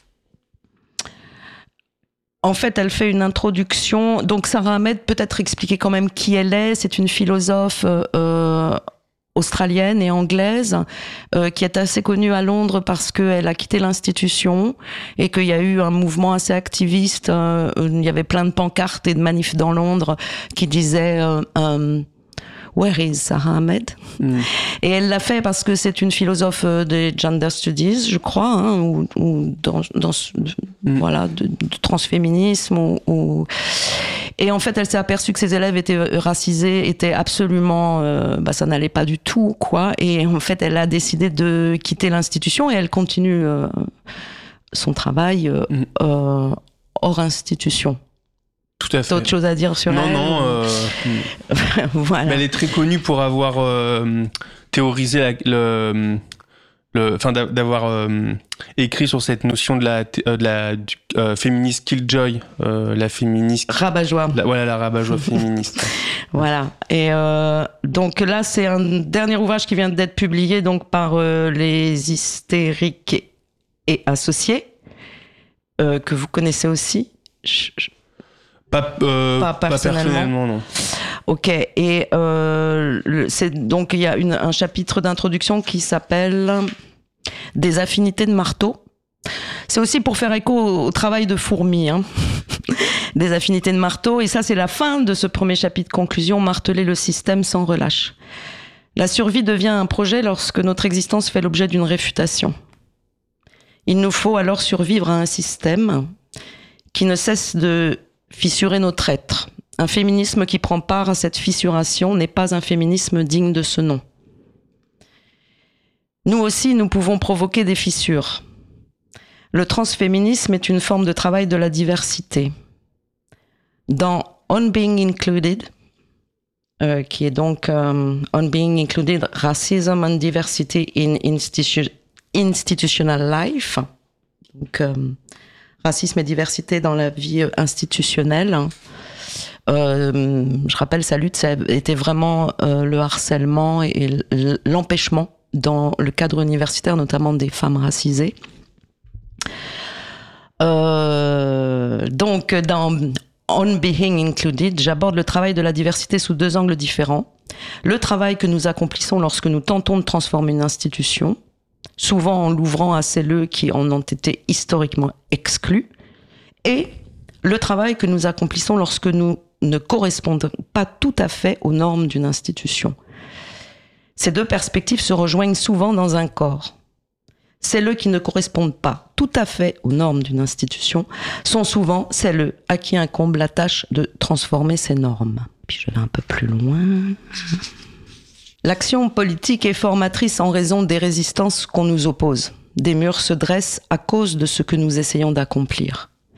[SPEAKER 1] en fait, elle fait une introduction. Donc Sarah Ahmed, peut-être expliquer quand même qui elle est. C'est une philosophe euh, australienne et anglaise euh, qui est assez connue à Londres parce qu'elle a quitté l'institution et qu'il y a eu un mouvement assez activiste. Euh, il y avait plein de pancartes et de manifs dans Londres qui disaient euh, um, Where is Sarah Ahmed? Mm. Et elle l'a fait parce que c'est une philosophe des gender studies, je crois, hein, ou, ou dans, dans mm. voilà, de, de transféminisme. Ou, ou... Et en fait, elle s'est aperçue que ses élèves étaient racisés, étaient absolument, euh, bah, ça n'allait pas du tout, quoi. Et en fait, elle a décidé de quitter l'institution et elle continue euh, son travail euh, mm. euh, hors institution.
[SPEAKER 3] Tout à fait.
[SPEAKER 1] T'as autre chose à dire sur
[SPEAKER 3] non,
[SPEAKER 1] elle?
[SPEAKER 3] Non, non. Euh, voilà. Mais elle est très connue pour avoir euh, théorisé la, le, le, enfin d'avoir euh, écrit sur cette notion de la, de la du, euh, féministe killjoy, euh, la féministe
[SPEAKER 1] rabat-joie.
[SPEAKER 3] La, voilà, la rabat-joie féministe.
[SPEAKER 1] Voilà. Et euh, donc là, c'est un dernier ouvrage qui vient d'être publié donc par euh, les Hystériques et, et Associés, euh, que vous connaissez aussi. Je, je...
[SPEAKER 3] Pas, euh, pas, personnellement. pas personnellement, non.
[SPEAKER 1] Ok, et euh, le, c'est, donc il y a une, un chapitre d'introduction qui s'appelle « Des affinités de marteau ». C'est aussi pour faire écho au, au travail de Fourmi, hein. Des affinités de marteau, et ça c'est la fin de ce premier chapitre conclusion, marteler le système sans relâche. La survie devient un projet lorsque notre existence fait l'objet d'une réfutation. Il nous faut alors survivre à un système qui ne cesse de fissurer notre être. Un féminisme qui prend part à cette fissuration n'est pas un féminisme digne de ce nom. Nous aussi, nous pouvons provoquer des fissures. Le transféminisme est une forme de travail de la diversité. Dans On Being Included, euh, qui est donc euh, On Being Included, Racism and Diversity in Institu- Institutional Life, donc euh, racisme et diversité dans la vie institutionnelle. Euh, je rappelle, sa lutte, ça était vraiment euh, le harcèlement et l'empêchement dans le cadre universitaire, notamment des femmes racisées. Euh, donc, dans On Being Included, j'aborde le travail de la diversité sous deux angles différents. Le travail que nous accomplissons lorsque nous tentons de transformer une institution, souvent en l'ouvrant à celles qui en ont été historiquement exclus, et le travail que nous accomplissons lorsque nous ne correspondons pas tout à fait aux normes d'une institution. Ces deux perspectives se rejoignent souvent dans un corps. Celles qui ne correspondent pas tout à fait aux normes d'une institution sont souvent celles à qui incombe la tâche de transformer ces normes. Puis je vais un peu plus loin... L'action politique est formatrice en raison des résistances qu'on nous oppose. Des murs se dressent à cause de ce que nous essayons d'accomplir.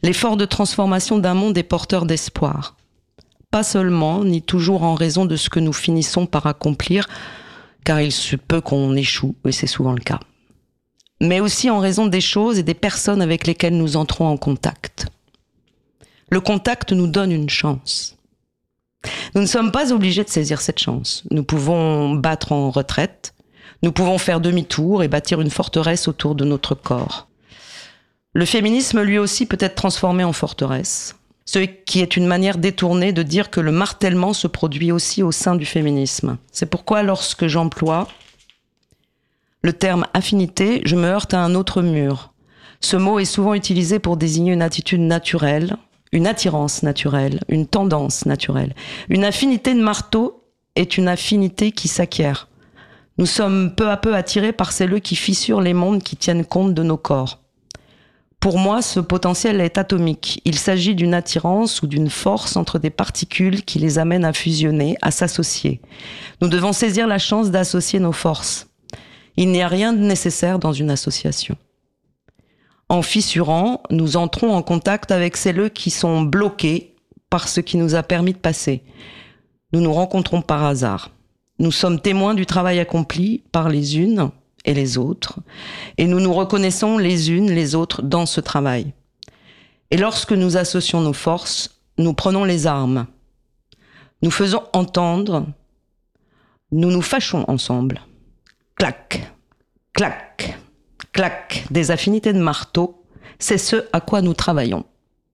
[SPEAKER 1] L'effort de transformation d'un monde est porteur d'espoir. Pas seulement, ni toujours en raison de ce que nous finissons par accomplir, car il se peut qu'on échoue, et c'est souvent le cas. Mais aussi en raison des choses et des personnes avec lesquelles nous entrons en contact. Le contact nous donne une chance. Nous ne sommes pas obligés de saisir cette chance. Nous pouvons battre en retraite, nous pouvons faire demi-tour et bâtir une forteresse autour de notre corps. Le féminisme, lui aussi, peut être transformé en forteresse, ce qui est une manière détournée de dire que le martèlement se produit aussi au sein du féminisme. C'est pourquoi lorsque j'emploie le terme affinité, je me heurte à un autre mur. Ce mot est souvent utilisé pour désigner une attitude naturelle, une attirance naturelle, une tendance naturelle. Une affinité de marteau est une affinité qui s'acquiert. Nous sommes peu à peu attirés par celles qui fissurent les mondes qui tiennent compte de nos corps. Pour moi, ce potentiel est atomique. Il s'agit d'une attirance ou d'une force entre des particules qui les amènent à fusionner, à s'associer. Nous devons saisir la chance d'associer nos forces. Il n'y a rien de nécessaire dans une association. En fissurant, nous entrons en contact avec celles qui sont bloquées par ce qui nous a permis de passer. Nous nous rencontrons par hasard. Nous sommes témoins du travail accompli par les unes et les autres, et nous nous reconnaissons les unes les autres dans ce travail. Et lorsque nous associons nos forces, nous prenons les armes. Nous faisons entendre, nous nous fâchons ensemble. Clac, clac, clac, des affinités de marteau, c'est ce à quoi nous travaillons.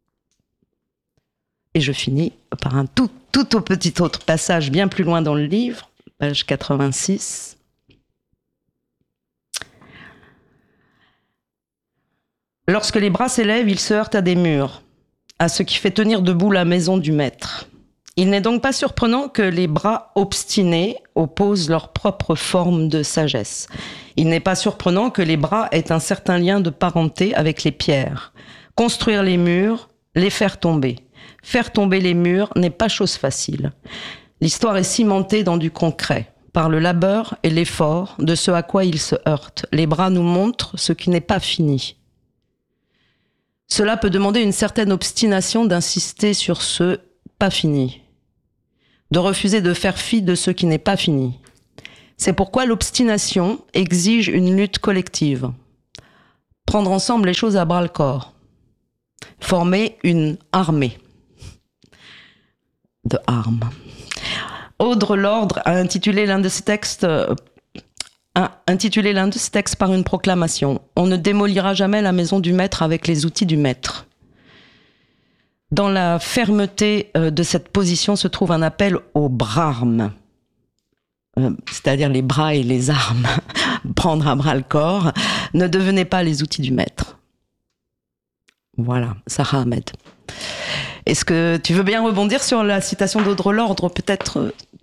[SPEAKER 1] Et je finis par un tout, tout au petit autre passage bien plus loin dans le livre, page quatre-vingt-six. Lorsque les bras s'élèvent, ils se heurtent à des murs, à ce qui fait tenir debout la maison du maître. Il n'est donc pas surprenant que les bras obstinés opposent leur propre forme de sagesse. Il n'est pas surprenant que les bras aient un certain lien de parenté avec les pierres. Construire les murs, les faire tomber. Faire tomber les murs n'est pas chose facile. L'histoire est cimentée dans du concret, par le labeur et l'effort de ce à quoi ils se heurtent. Les bras nous montrent ce qui n'est pas fini. Cela peut demander une certaine obstination d'insister sur ce pas fini, de refuser de faire fi de ce qui n'est pas fini. C'est pourquoi l'obstination exige une lutte collective. Prendre ensemble les choses à bras-le-corps. Former une armée de armes. Audre Lorde a intitulé l'un de ses textes, a intitulé l'un de ses textes par une proclamation. On ne démolira jamais la maison du maître avec les outils du maître. Dans la fermeté de cette position se trouve un appel au brarme, c'est-à-dire les bras et les armes. Prendre à bras le corps. Ne devenez pas les outils du maître. Voilà, Sarah Ahmed. Est-ce que tu veux bien rebondir sur la citation d'Audre Lorde, peut-être, Théo ?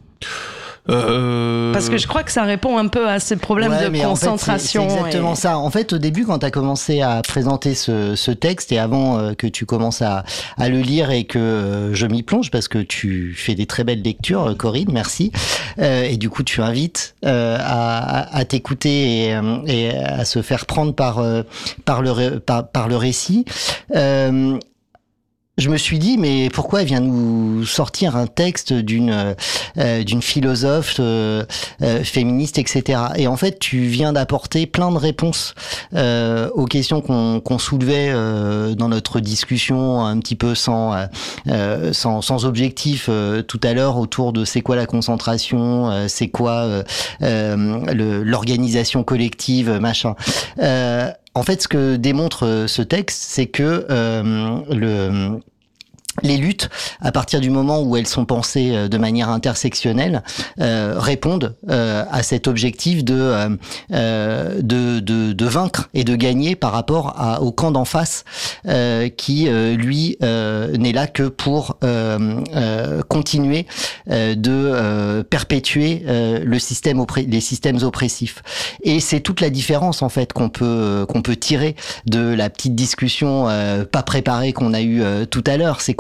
[SPEAKER 3] Euh...
[SPEAKER 1] Parce que je crois que ça répond un peu à ces problèmes ouais, de concentration.
[SPEAKER 4] En fait, c'est, c'est exactement
[SPEAKER 1] et...
[SPEAKER 4] ça. En fait, au début, quand tu as commencé à présenter ce, ce texte et avant euh, que tu commences à, à le lire et que euh, je m'y plonge, parce que tu fais des très belles lectures, Corinne, merci. Euh, et du coup, tu invites euh, à, à, à t'écouter et, et à se faire prendre par, euh, par, le, par, par le récit. Euh, Je me suis dit, mais pourquoi elle vient nous sortir un texte d'une euh, d'une philosophe euh, euh, féministe, et cetera. Et en fait, tu viens d'apporter plein de réponses euh, aux questions qu'on qu'on soulevait euh, dans notre discussion un petit peu sans euh, sans, sans objectif euh, tout à l'heure autour de c'est quoi la concentration, euh, c'est quoi euh, euh, le, l'organisation collective, machin. Euh, En fait, ce que démontre ce texte, c'est que euh, le les luttes, à partir du moment où elles sont pensées de manière intersectionnelle, euh, répondent euh, à cet objectif de, euh, de, de, de vaincre et de gagner par rapport à, au camp d'en face, euh, qui, euh, lui, euh, n'est là que pour euh, euh, continuer euh, de euh, perpétuer euh, le système oppré- les systèmes oppressifs. Et c'est toute la différence, en fait, qu'on peut, qu'on peut tirer de la petite discussion euh, pas préparée qu'on a eue euh, tout à l'heure. C'est quoi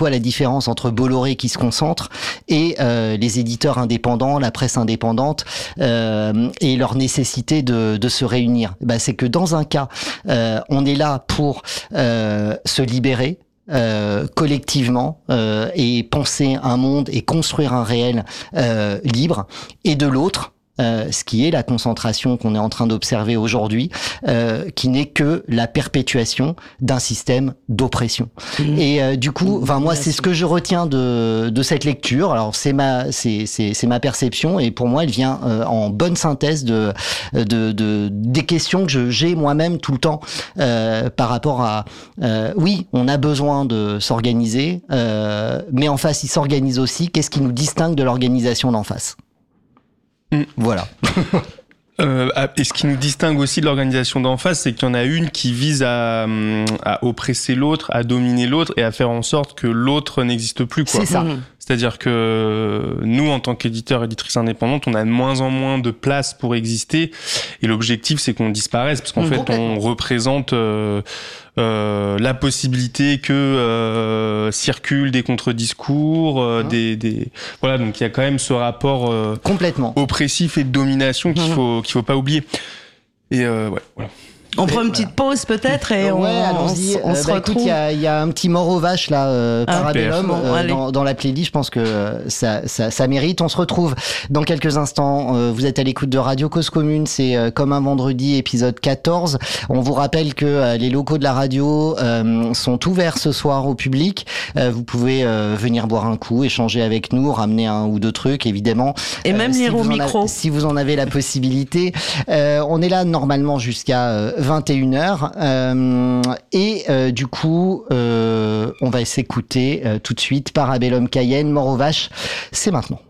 [SPEAKER 4] quoi la différence entre Bolloré qui se concentre et euh, les éditeurs indépendants, la presse indépendante euh, et leur nécessité de, de se réunir. Bah, c'est que dans un cas, euh, on est là pour euh, se libérer. Euh, collectivement euh, et penser un monde et construire un réel euh, libre, et de l'autre Euh, ce qui est la concentration qu'on est en train d'observer aujourd'hui, euh, qui n'est que la perpétuation d'un système d'oppression. Mmh. Et euh, du coup, enfin moi, c'est ce que je retiens de de cette lecture. Alors c'est ma c'est c'est c'est ma perception, et pour moi, elle vient euh, en bonne synthèse de de de des questions que je, j'ai moi-même tout le temps euh, par rapport à euh, oui, on a besoin de s'organiser, euh, mais en face, ils s'organisent aussi. Qu'est-ce qui nous distingue de l'organisation d'en face? Mmh. Voilà.
[SPEAKER 3] Euh, et ce qui nous distingue aussi de l'organisation d'en face, c'est qu'il y en a une qui vise à, à oppresser l'autre, à dominer l'autre et à faire en sorte que l'autre n'existe plus, quoi.
[SPEAKER 4] C'est ça.
[SPEAKER 3] Mmh. C'est-à-dire que nous, en tant qu'éditeurs, éditrices indépendantes, on a de moins en moins de place pour exister. Et l'objectif, c'est qu'on disparaisse, parce qu'en mmh, fait, on représente euh, euh, la possibilité que euh, circulent des contre-discours, euh, mmh. des, des voilà. Donc il y a quand même ce rapport euh,
[SPEAKER 4] complètement
[SPEAKER 3] oppressif et de domination qu'il mmh. faut qu'il faut pas oublier. Et euh, ouais, voilà.
[SPEAKER 1] On prend une petite pause peut-être et on,
[SPEAKER 4] ouais, allons-y.
[SPEAKER 1] on, on
[SPEAKER 4] euh,
[SPEAKER 1] se
[SPEAKER 4] bah,
[SPEAKER 1] retrouve.
[SPEAKER 4] Il y a, y a un petit mort aux vaches là, euh, par
[SPEAKER 1] ah,
[SPEAKER 4] Abellum,
[SPEAKER 1] bon,
[SPEAKER 4] euh, dans, dans la playlist. Je pense que euh, ça, ça, ça mérite. On se retrouve dans quelques instants. Euh, vous êtes à l'écoute de Radio Cause Commune. C'est euh, comme un vendredi, épisode quatorze. On vous rappelle que euh, les locaux de la radio euh, sont ouverts ce soir au public. Euh, vous pouvez euh, venir boire un coup, échanger avec nous, ramener un ou deux trucs, évidemment.
[SPEAKER 1] Et même
[SPEAKER 4] euh,
[SPEAKER 1] lire
[SPEAKER 4] si
[SPEAKER 1] au micro.
[SPEAKER 4] A, si vous en avez la possibilité. Euh, on est là normalement jusqu'à euh, vingt et une heures. Euh, et euh, du coup, euh, on va s'écouter euh, tout de suite Parabellum Cayenne, Mort aux vaches. C'est maintenant.